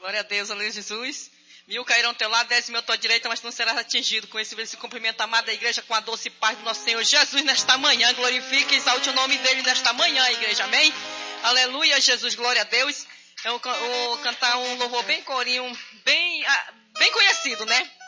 Glória a Deus, aleluia, Jesus. 1000 cairão ao teu lado, 10.000 à tua direita, mas não serás atingido. Com esse versículo, cumprimento a amada igreja com a doce paz do nosso Senhor Jesus nesta manhã. Glorifique e exalte o nome dele nesta manhã, igreja. Amém? Aleluia, Jesus, glória a Deus. Eu vou cantar um louvor bem corinho, bem conhecido, né?